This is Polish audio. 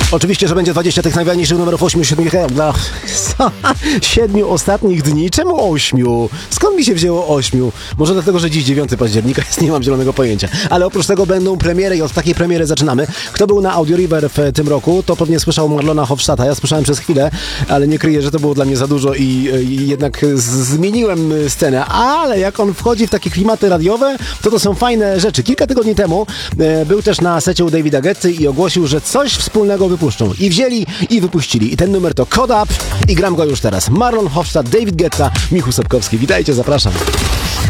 Oczywiście, że będzie 20 tych najważniejszych numerów 7 ostatnich dni. Czemu 8? Skąd mi się wzięło 8? Może dlatego, że dziś 9 października jest, nie mam zielonego pojęcia. Ale oprócz tego będą premiery i od takiej premiery zaczynamy. Kto był na Audio River w tym roku, to pewnie słyszał Marlona Hofstadta. Ja słyszałem przez chwilę, ale nie kryję, że to było dla mnie za dużo i jednak zmieniłem scenę. Ale jak on wchodzi w takie klimaty radiowe, to są fajne rzeczy. Kilka tygodni temu był też na secie u Davida Guetty i ogłosił, że coś wspólnego wypuszczą. I wzięli i wypuścili. I ten numer to Caught Up i gram go już teraz. Marlon Hofstadt, David Guetta, Michu Sobkowski. Witajcie, zapraszam.